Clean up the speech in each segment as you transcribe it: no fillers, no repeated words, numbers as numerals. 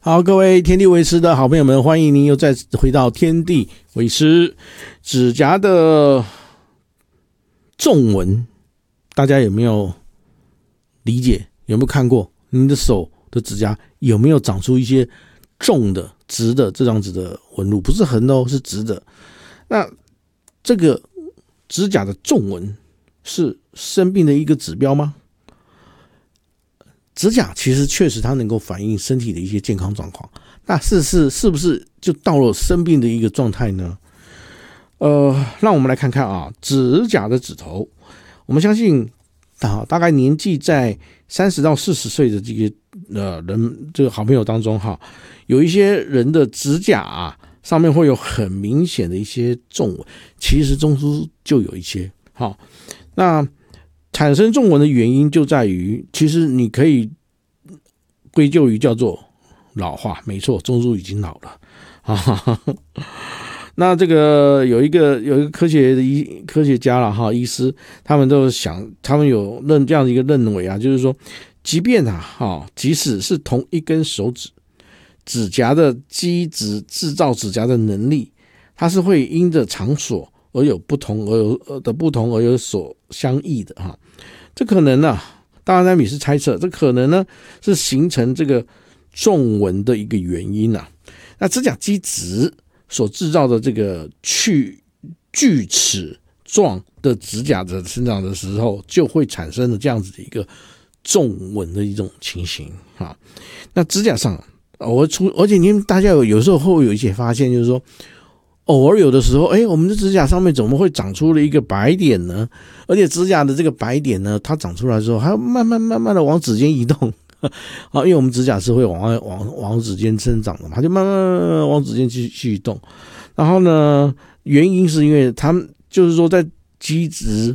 好，各位天地为师的好朋友们，欢迎您又再次回到天地为师。指甲的纵纹，大家有没有理解？有没有看过？你的手的指甲有没有长出一些纵的、直的这样子的纹路？不是横的哦，是直的。那这个指甲的纵纹是生病的一个指标吗？指甲其实确实它能够反映身体的一些健康状况，那是不是就到了生病的一个状态呢？让我们来看看啊，指甲的指头，我们相信大概年纪在30到40岁的这个人，这个好朋友当中哈，有一些人的指甲啊上面会有很明显的一些纵纹，其实中枢就有一些好，那产生纵纹的原因就在于，其实你可以归咎于叫做老化，没错，中枢已经老了啊。那这个有一个科学家啦哈，医师，他们有这样的一个认为啊，就是说，即便即使是同一根手指甲的基质制造指甲的能力，它是会因着场所而有不同而有所相异的哈。这可能呢，当然米是猜测，这可能呢是形成这个纵纹的一个原因啊。那指甲基质所制造的这个锯齿状的指甲的生长的时候，就会产生了这样子的一个纵纹的一种情形啊。那指甲上而且大家有时候会有一些发现，就是说，偶尔有的时候，我们的指甲上面怎么会长出了一个白点呢？而且指甲的这个白点呢，它长出来之后，还要慢慢的往指尖移动啊，因为我们指甲是会往指尖生长的嘛，它就慢慢往指尖去移动。然后呢，原因是因为它们就是说，在指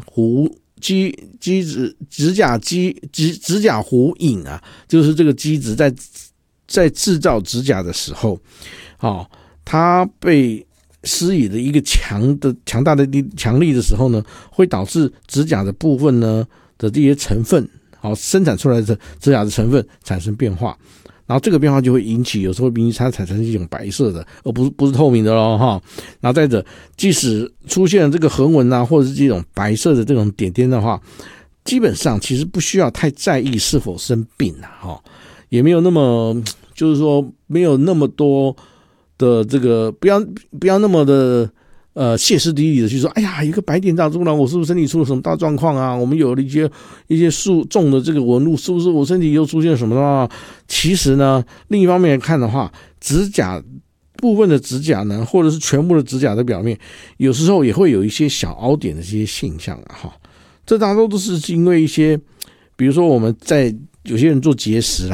甲弧影啊，就是这个基质在制造指甲的时候，它被施以了一个强大的强力的时候呢，会导致指甲的部分呢的这些成分，生产出来的指甲的成分产生变化，然后这个变化就会有时候会引起它产生一种白色的，而不是透明的咯哈。然后再者，即使出现了这个横纹啊，或者是这种白色的这种点点的话，基本上其实不需要太在意是否生病啊，也没有那么，就是说没有那么多的这个不要那么的歇斯底里的去说，哎呀，一个白点长出来，我是不是身体出了什么大状况啊？我们有了一些重的这个纹路，是不是我身体又出现什么啊？其实呢，另一方面来看的话，指甲部分的指甲呢，或者是全部的指甲的表面，有时候也会有一些小凹点的这些现象啊，这大多都是因为一些，比如说我们在有些人做结石